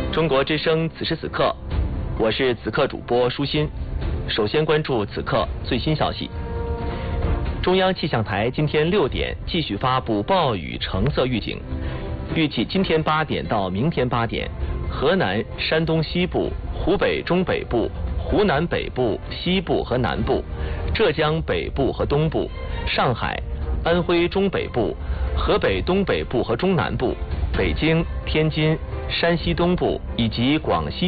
中国之声此时此刻，我是此刻主播舒心。首先关注此刻最新消息。中央气象台今天6点继续发布暴雨橙色预警，预计今天8点到明天8点，河南、山东西部、湖北中北部、湖南北部、西部和南部、浙江北部和东部、上海、安徽中北部、河北东北部和中南部、北京、天津、山西东部以及广西